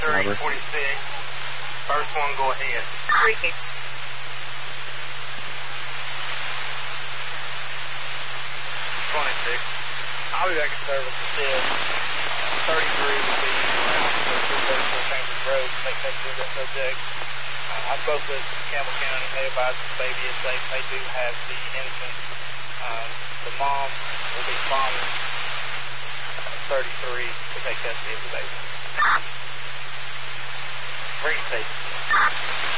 3046. First one, go ahead. 3. 26. I'll be back at service until 33 will be around 234 Chambers Road. Take that to that subject. I spoke with Campbell County. They advised the baby is safe. They do have the infant. The mom will be following 33 to take custody of the baby. Bring it safe.